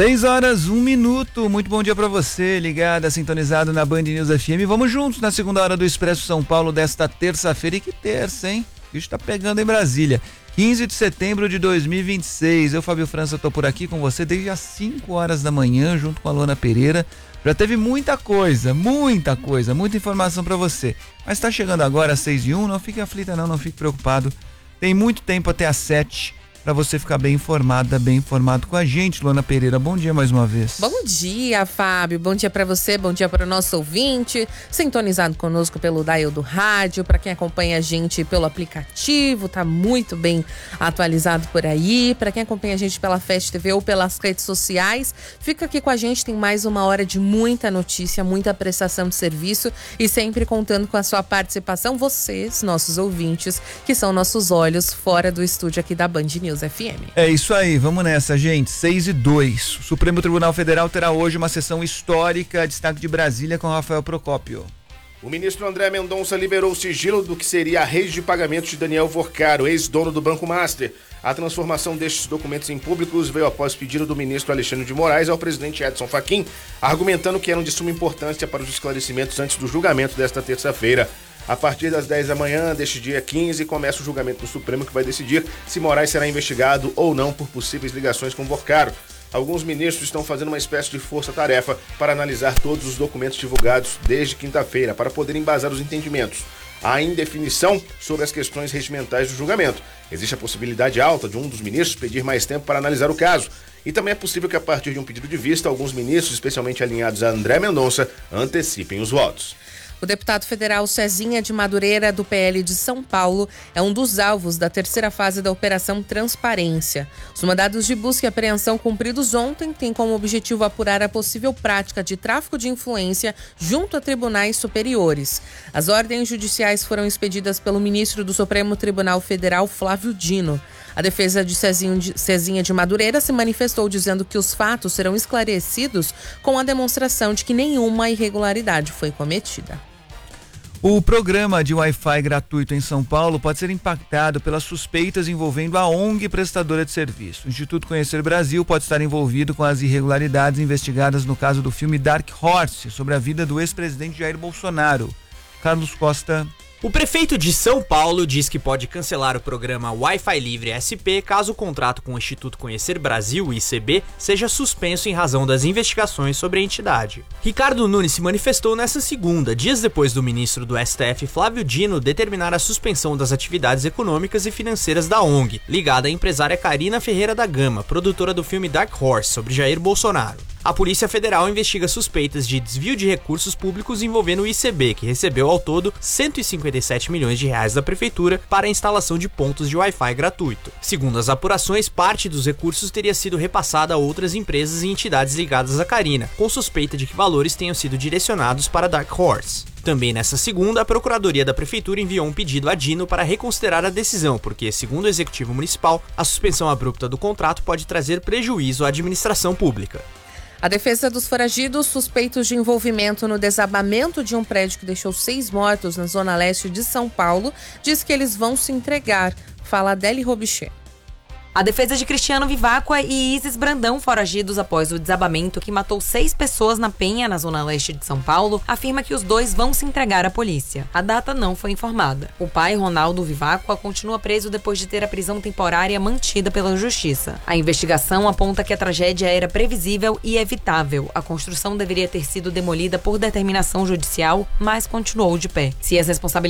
6h01. Muito bom dia para você, ligada, sintonizado na Band News FM. Vamos juntos na segunda hora do Expresso São Paulo desta terça-feira. E que terça, hein? O bicho tá pegando em Brasília. 15 de setembro de 2026. Eu, Fábio França, tô por aqui com você desde as 5 horas da manhã, junto com a Luana Pereira. Já teve muita informação para você. Mas tá chegando agora às 6h01, não fique aflita não fique preocupado. Tem muito tempo até às 7 para você ficar bem informada, bem informado com a gente. Luana Pereira, bom dia mais uma vez. Bom dia, Fábio. Bom dia para você, bom dia para o nosso ouvinte, sintonizado conosco pelo dial do rádio, para quem acompanha a gente pelo aplicativo, tá muito bem atualizado por aí. Para quem acompanha a gente pela Fast TV ou pelas redes sociais, fica aqui com a gente, tem mais uma hora de muita notícia, muita prestação de serviço e sempre contando com a sua participação, vocês, nossos ouvintes, que são nossos olhos fora do estúdio aqui da Band News FM. É isso aí, vamos nessa, gente. 6h02. O Supremo Tribunal Federal terá hoje uma sessão histórica, destaque de Brasília com Rafael Procópio. O ministro André Mendonça liberou o sigilo do que seria a rede de pagamentos de Daniel Vorcaro, ex-dono do Banco Master. A transformação destes documentos em públicos veio após pedido do ministro Alexandre de Moraes ao presidente Edson Fachin, argumentando que eram de suma importância para os esclarecimentos antes do julgamento desta terça-feira. A partir das 10 da manhã deste dia 15, começa o julgamento do Supremo, que vai decidir se Moraes será investigado ou não por possíveis ligações com Vorcaro. Alguns ministros estão fazendo uma espécie de força-tarefa para analisar todos os documentos divulgados desde quinta-feira, para poder embasar os entendimentos. Há indefinição sobre as questões regimentais do julgamento. Existe a possibilidade alta de um dos ministros pedir mais tempo para analisar o caso. E também é possível que, a partir de um pedido de vista, alguns ministros, especialmente alinhados a André Mendonça, antecipem os votos. O deputado federal Cezinha de Madureira, do PL de São Paulo, é um dos alvos da terceira fase da Operação Transparência. Os mandados de busca e apreensão cumpridos ontem têm como objetivo apurar a possível prática de tráfico de influência junto a tribunais superiores. As ordens judiciais foram expedidas pelo ministro do Supremo Tribunal Federal, Flávio Dino. A defesa de Cezinha de Madureira se manifestou dizendo que os fatos serão esclarecidos com a demonstração de que nenhuma irregularidade foi cometida. O programa de Wi-Fi gratuito em São Paulo pode ser impactado pelas suspeitas envolvendo a ONG prestadora de serviço. O Instituto Conhecer Brasil pode estar envolvido com as irregularidades investigadas no caso do filme Dark Horse, sobre a vida do ex-presidente Jair Bolsonaro. Carlos Costa. O prefeito de São Paulo diz que pode cancelar o programa Wi-Fi Livre SP caso o contrato com o Instituto Conhecer Brasil, ICB, seja suspenso em razão das investigações sobre a entidade. Ricardo Nunes se manifestou nesta segunda, dias depois do ministro do STF, Flávio Dino, determinar a suspensão das atividades econômicas e financeiras da ONG, ligada à empresária Karina Ferreira da Gama, produtora do filme Dark Horse, sobre Jair Bolsonaro. A Polícia Federal investiga suspeitas de desvio de recursos públicos envolvendo o ICB, que recebeu ao todo 157 milhões de reais da Prefeitura para a instalação de pontos de Wi-Fi gratuito. Segundo as apurações, parte dos recursos teria sido repassada a outras empresas e entidades ligadas à Karina, com suspeita de que valores tenham sido direcionados para Dark Horse. Também nessa segunda, a Procuradoria da Prefeitura enviou um pedido a Dino para reconsiderar a decisão, porque, segundo o Executivo Municipal, a suspensão abrupta do contrato pode trazer prejuízo à administração pública. A defesa dos foragidos suspeitos de envolvimento no desabamento de um prédio que deixou 6 mortos na zona leste de São Paulo diz que eles vão se entregar. Fala Adele Robichê. A defesa de Cristiano Vivacqua e Isis Brandão, foragidos após o desabamento que matou 6 pessoas na Penha, na zona leste de São Paulo, afirma que os dois vão se entregar à polícia. A data não foi informada. O pai, Ronaldo Vivacqua, continua preso depois de ter a prisão temporária mantida pela justiça. A investigação aponta que a tragédia era previsível e evitável. A construção deveria ter sido demolida por determinação judicial, mas continuou de pé. Se as responsabilidades